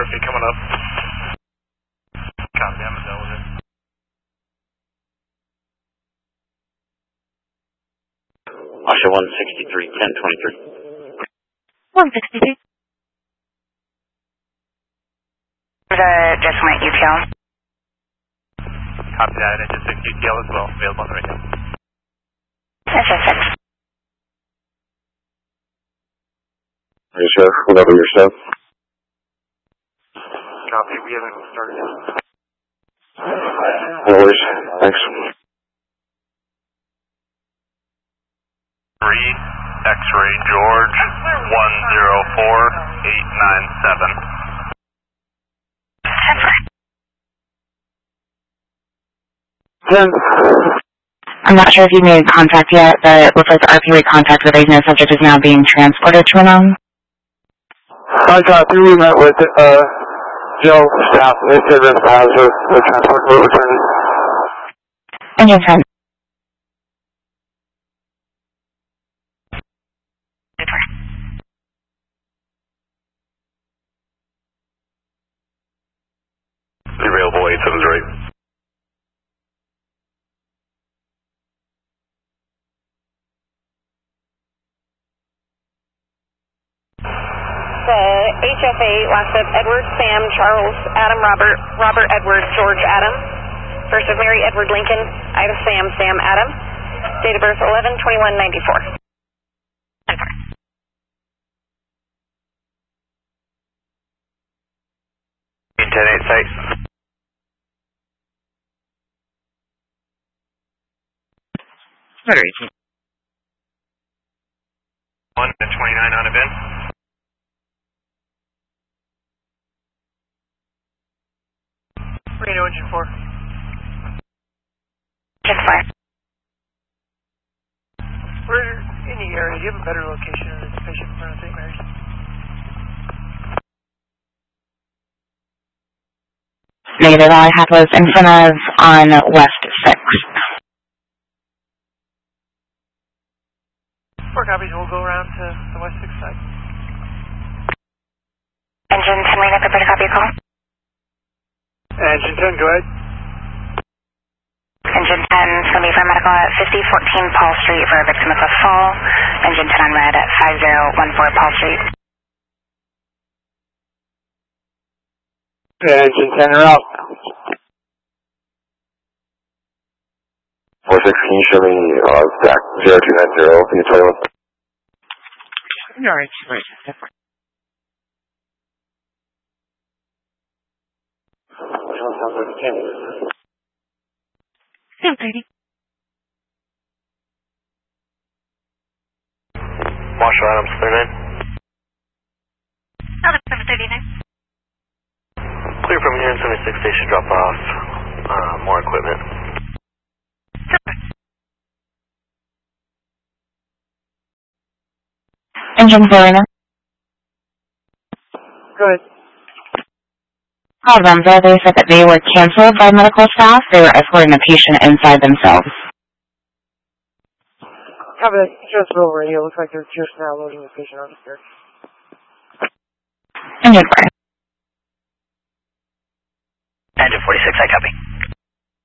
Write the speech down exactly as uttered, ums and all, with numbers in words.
Murphy coming up. Copy, I'm done with it. Osha one sixty-three, ten twenty-three. one sixty-three. The Jessamine U T L. Copy that, engine six U T L as well, available on the radio. S S six. Hey, Chef, whatever your stuff. Copy, we haven't started yet. No worries, thanks. three, X-ray George, one zero four eight nine seven. ten. I'm not sure if you made contact yet, but it looks like the R P A contact with the subject is now being transported to Renome. I copy, we met with, uh, Joe staff, they said that has the, the transport route returning. Engine ten. Available eight seven zero eight. The H F A last of Edward, Sam, Charles, Adam, Robert, Robert, Edward, George, Adam. First of Mary, Edward, Lincoln, Ida, Sam, Sam, Adam. Date of birth eleven twenty-one ninety-four. ten eight site. one to twenty-nine on event. Radio engine four. Engine four. We're in the area. Do you have a better location of this patient in front of Saint Mary's? Negative, all I had was in front of on West sixth. Four copies, we'll go around to the West sixth side. Engine ten, Marina, prepare to copy your call. Engine ten, go ahead. Engine ten, it's going to be for medical at fifty fourteen Paul Street for a victim of a fall. Engine ten on red at five zero one four Paul Street. Engine ten, you're out. four six, can you show me uh, back zero two nine zero? Can you tell me what? You're right, right, different. Sounds like a ten. ten thirty. Marshall Adams, thirty-nine. Alabama thirty-nine. Clear from here in seventy-six station, drop off uh, more equipment. Engine four, Marina. Go ahead. Call Remza, they said that they were canceled by medical staff. They were escorting a patient inside themselves. Copy that. Just roll radio. Looks like they're just now loading the patient on the stairs. Engine four. Engine forty-six, I copy.